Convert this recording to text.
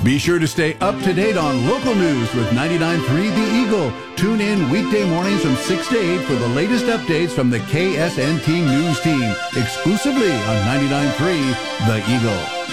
Be sure to stay up to date on local news with 99.3 The Eagle. Tune in weekday mornings from 6 to 8 for the latest updates from the KSNT News team, exclusively on 99.3 The Eagle.